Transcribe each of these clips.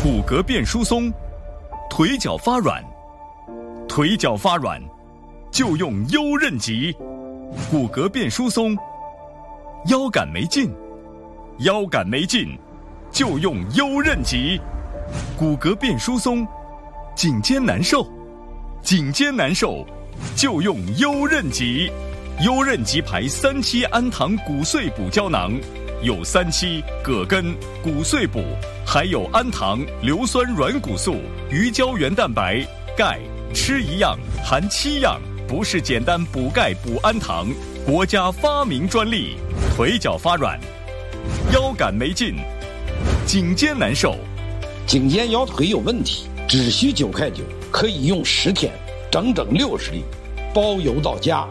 骨骼变疏松，腿脚发软，腿脚发软就用优韧极。骨骼变疏松，腰杆没劲，腰杆没劲就用优韧极。骨骼变疏松，颈肩难受，颈肩难受就用优韧极。优韧极牌3期氨糖骨碎补胶囊，有3期、葛根、骨碎补，还有氨糖、硫酸软骨素、鱼胶原蛋白、钙，吃一样含7样，不是简单补钙补氨糖，国家发明专利。腿脚发软，腰杆没劲，颈肩难受， 颈肩腰腿有问题，只需9块9，可以用10天，整整60粒，包邮到家。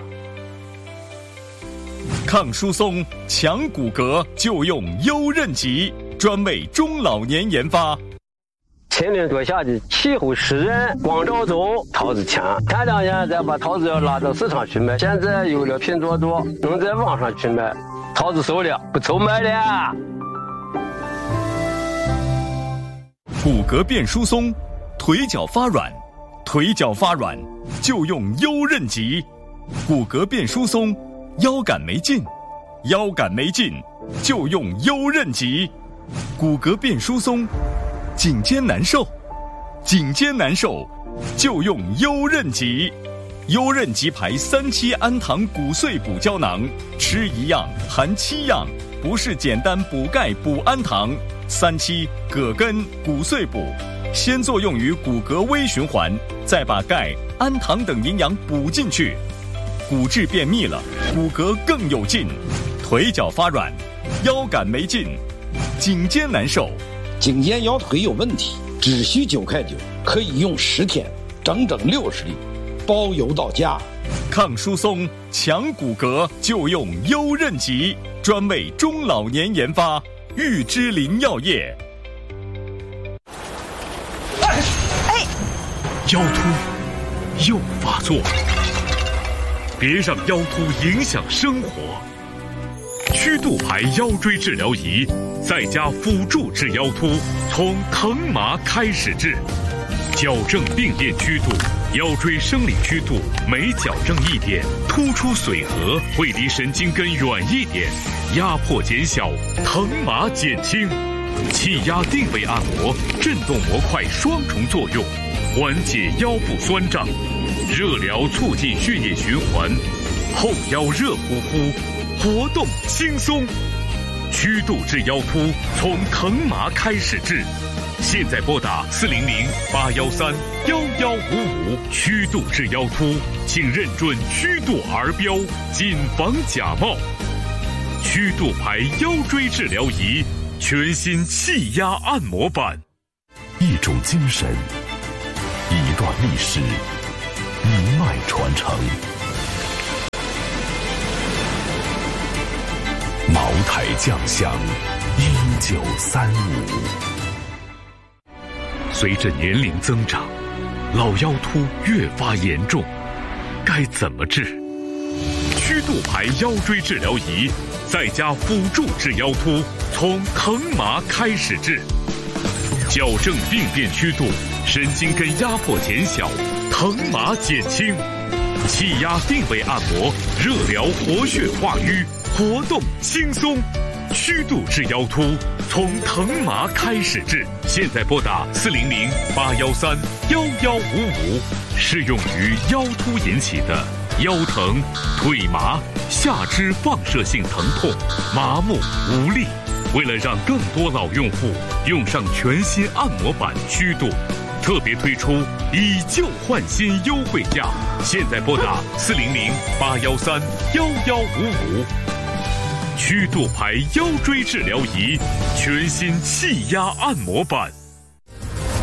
抗疏松、强骨骼就用优韧极，专为中老年研发。 前年多夏季，气候湿润，光照中桃子强。前2年再把桃子要拉到市场去卖，现在有了拼多多，能在网上去卖，桃子熟了，不愁卖了。 骨骼变疏松，腿脚发软，腿脚发软就用优韧极。骨骼变疏松，腰杆没劲，腰杆没劲就用优韧极。骨骼变疏松，颈肩难受，颈肩难受就用优韧极。优韧极牌3期氨糖骨碎补胶囊，吃一样含7样，不是简单补钙补氨糖。3期、葛根、骨碎补，先作用于骨骼微循环，再把钙、氨糖等营养补进去，骨质变密了，骨骼更有劲。腿脚发软，腰杆没劲，颈肩难受， 颈肩腰腿有问题，只需9块9，可以用10天，整整60粒，包邮到家。 抗疏松、强骨骼就用优韧极，专为中老年研发。玉芝林药业。 腰突又发作，别让腰突影响生活。曲度牌腰椎治疗仪，在家辅助治腰突，从疼麻开始治，矫正病变曲度。腰椎生理曲度每矫正1点，突出髓核会离神经根远1点，压迫减小，疼麻减轻。气压定位按摩，震动模块双重作用，缓解腰部酸胀，热疗促进血液循环，后腰热乎乎，活动轻松。曲度治腰突，从疼麻开始治。现在拨打400-813-1155，曲度治腰突，请认准曲度儿标，谨防假冒。曲度牌腰椎治疗仪，全新气压按摩版。 一种精神，一段历史，一脉传承。茅台酱香1935。 随着年龄增长，老腰突越发严重，该怎么治？曲度牌腰椎治疗仪，在家辅助治腰突，从疼麻开始治，矫正病变曲度，神经根压迫减小，疼麻减轻。气压定位按摩，热疗活血化瘀，活动轻松。曲度治腰突，从疼麻开始治。现在拨打400-813-1155，适用于腰突引起的腰疼、腿麻、下肢放射性疼痛、麻木无力。为了让更多老用户用上全新按摩版曲度，特别推出以旧换新优惠价。现在拨打400-813-1155。曲度牌腰椎治疗仪，全新气压按摩版。